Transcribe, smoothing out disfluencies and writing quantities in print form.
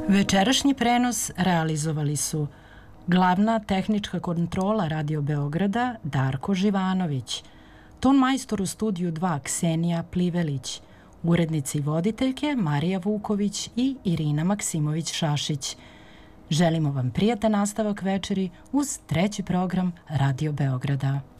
Večerašnji prenos realizovali su glavna tehnička kontrola Radio Beograda Darko Živanović, ton majstor u studiju 2 Ksenija Plivelić, urednici i voditeljke Marija Vuković i Irina Maksimović-Šašić. Želimo vam prijatan nastavak večeri uz treći program Radio Beograda.